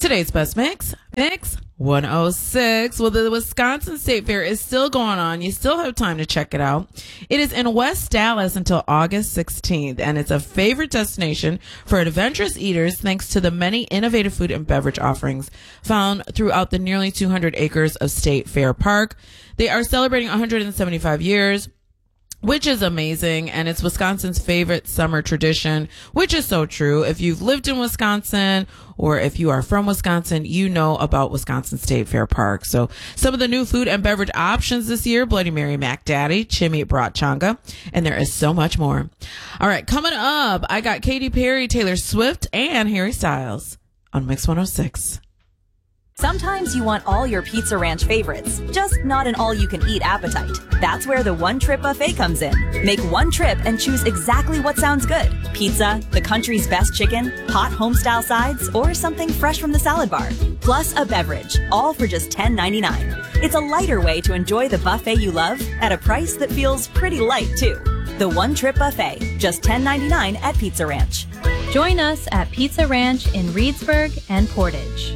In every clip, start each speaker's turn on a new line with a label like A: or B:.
A: Today's best mix 106. Well, the Wisconsin State Fair is still going on. You still have time to check it out. It is in West Dallas until August 16th, and it's a favorite destination for adventurous eaters thanks to the many innovative food and beverage offerings found throughout the nearly 200 acres of State Fair Park. They are celebrating 175 years, which is amazing, and it's Wisconsin's favorite summer tradition, which is so true. If you've lived in Wisconsin or if you are from Wisconsin, you know about Wisconsin State Fair Park. So some of the new food and beverage options this year: Bloody Mary Mac Daddy, Chimmy Brat Changa, and there is so much more. All right, coming up, I got Katy Perry, Taylor Swift, and Harry Styles on Mix 106.
B: Sometimes you want all your Pizza Ranch favorites, just not an all-you-can-eat appetite. That's where the One Trip Buffet comes in. Make one trip and choose exactly what sounds good. Pizza, the country's best chicken, hot home-style sides, or something fresh from the salad bar. Plus a beverage, all for just $10.99. It's a lighter way to enjoy the buffet you love at a price that feels pretty light, too. The One Trip Buffet, just $10.99 at Pizza Ranch.
C: Join us at Pizza Ranch in Reedsburg and Portage.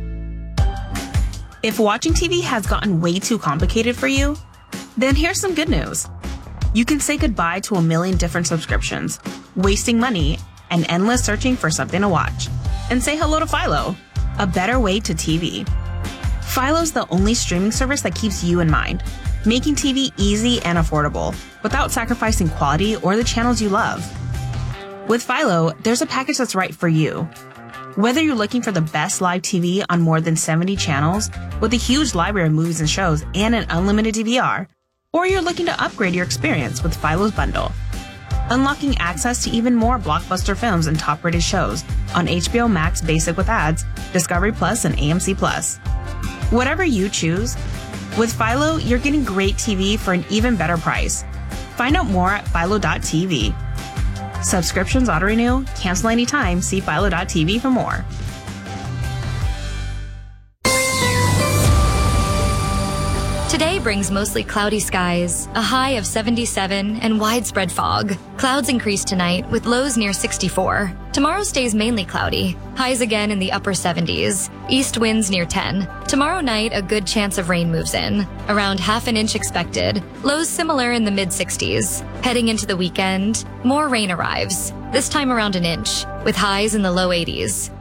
D: If watching TV has gotten way too complicated for you, then here's some good news. You can say goodbye to a million different subscriptions, wasting money, and endless searching for something to watch. And say hello to Philo, a better way to TV. Philo's the only streaming service that keeps you in mind, making TV easy and affordable, without sacrificing quality or the channels you love. With Philo, there's a package that's right for you. Whether you're looking for the best live TV on more than 70 channels with a huge library of movies and shows and an unlimited DVR, or you're looking to upgrade your experience with Philo's bundle, unlocking access to even more blockbuster films and top-rated shows on HBO Max Basic with ads, Discovery Plus, and AMC Plus. Whatever you choose, with Philo, you're getting great TV for an even better price. Find out more at philo.tv. Subscriptions auto-renew, cancel anytime, see philo.tv for more.
E: Today brings mostly cloudy skies, a high of 77, and widespread fog. Clouds increase tonight with lows near 64. Tomorrow stays mainly cloudy, highs again in the upper 70s, east winds near 10. Tomorrow night, a good chance of rain moves in, around half an inch expected, lows similar in the mid-60s. Heading into the weekend, more rain arrives, this time around an inch, with highs in the low 80s.